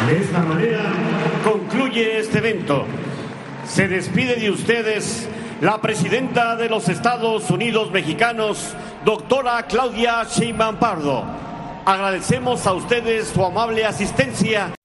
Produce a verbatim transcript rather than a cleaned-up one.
De esta manera concluye este evento. Se despide de ustedes la presidenta de los Estados Unidos Mexicanos, doctora Claudia Sheinbaum Pardo. Agradecemos a ustedes su amable asistencia.